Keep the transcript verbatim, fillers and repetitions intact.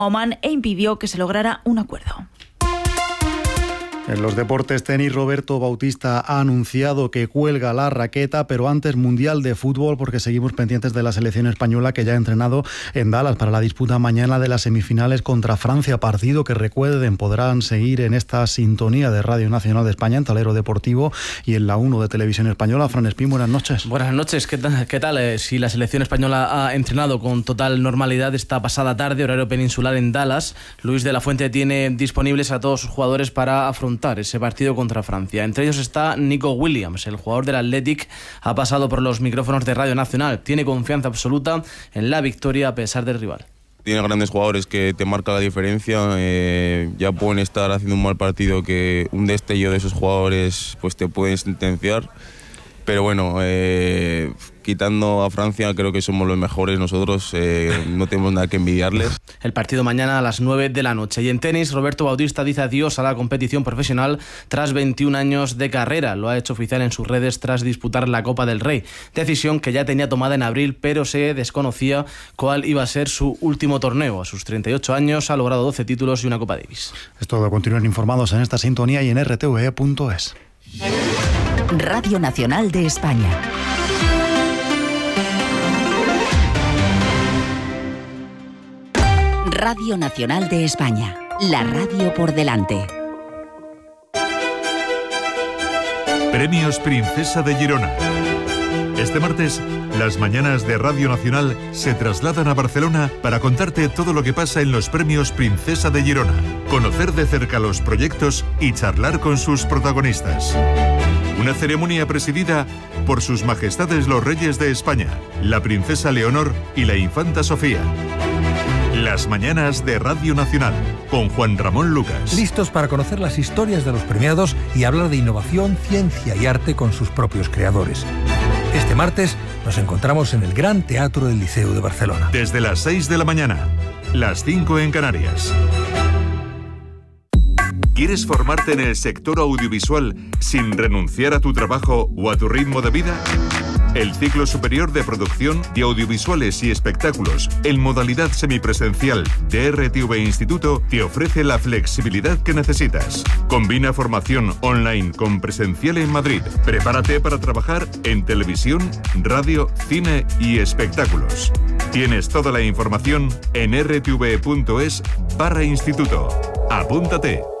Oman e impidió que se lograra un acuerdo. En los deportes, tenis, Roberto Bautista ha anunciado que cuelga la raqueta, pero antes Mundial de Fútbol, porque seguimos pendientes de la selección española que ya ha entrenado en Dallas para la disputa mañana de las semifinales contra Francia, partido que recuerden podrán seguir en esta sintonía de Radio Nacional de España, en Talero Deportivo y en la uno de Televisión Española. Fran Espín, buenas noches. Buenas noches, ¿qué tal? ¿Qué tal? Eh, si la selección española ha entrenado con total normalidad esta pasada tarde, horario peninsular en Dallas, Luis de la Fuente tiene disponibles a todos sus jugadores para afrontar ese partido contra Francia. Entre ellos está Nico Williams, el jugador del Athletic, ha pasado por los micrófonos de Radio Nacional. Tiene confianza absoluta en la victoria a pesar del rival. Tiene grandes jugadores que te marcan la diferencia. Eh, ya pueden estar haciendo un mal partido que un destello de esos jugadores pues te pueden sentenciar. Pero bueno, eh, quitando a Francia, creo que somos los mejores nosotros, eh, no tenemos nada que envidiarles. El partido mañana a las nueve de la noche. Y en tenis, Roberto Bautista dice adiós a la competición profesional tras veintiún años de carrera. Lo ha hecho oficial en sus redes tras disputar la Copa del Rey. Decisión que ya tenía tomada en abril, pero se desconocía cuál iba a ser su último torneo. A sus treinta y ocho años ha logrado doce títulos y una Copa Davis. Es todo. Continúen informados en esta sintonía y en r t v e punto es. Radio Nacional de España. Radio Nacional de España. La radio por delante. Premios Princesa de Girona. Este martes, las mañanas de Radio Nacional se trasladan a Barcelona para contarte todo lo que pasa en los Premios Princesa de Girona, conocer de cerca los proyectos y charlar con sus protagonistas. Una ceremonia presidida por sus majestades los reyes de España, la princesa Leonor y la infanta Sofía. Las mañanas de Radio Nacional, con Juan Ramón Lucas. Listos para conocer las historias de los premiados y hablar de innovación, ciencia y arte con sus propios creadores. Este martes nos encontramos en el Gran Teatro del Liceo de Barcelona. Desde las seis de la mañana, las cinco en Canarias. ¿Quieres formarte en el sector audiovisual sin renunciar a tu trabajo o a tu ritmo de vida? El ciclo superior de producción de audiovisuales y espectáculos en modalidad semipresencial de R T V Instituto te ofrece la flexibilidad que necesitas. Combina formación online con presencial en Madrid. Prepárate para trabajar en televisión, radio, cine y espectáculos. Tienes toda la información en r t v punto es barra instituto. Apúntate.